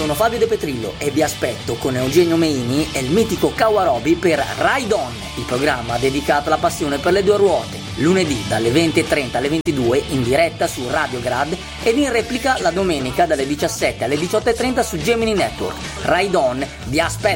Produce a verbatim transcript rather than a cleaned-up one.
sono Fabio De Petrillo e vi aspetto con Eugenio Meini e il mitico Kawarobi per Ride On, il programma dedicato alla passione per le due ruote, lunedì dalle venti e trenta alle ventidue in diretta su Radio Grad ed in replica la domenica dalle diciassette alle diciotto e trenta su Gemini Network. Ride On vi aspetta!